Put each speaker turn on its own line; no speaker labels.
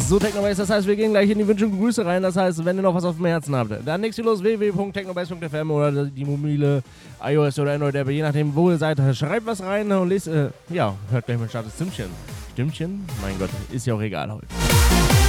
So, Technobase, das heißt, wir gehen gleich in die Wünsche und Grüße rein. Das heißt, wenn ihr noch was auf dem Herzen habt, dann nichts los, www.technobase.fm oder die mobile iOS oder Android-App, je nachdem, wo ihr seid, schreibt was rein und lest, hört gleich mal Status Stimmchen. Stimmchen? Mein Gott, ist ja auch egal heute.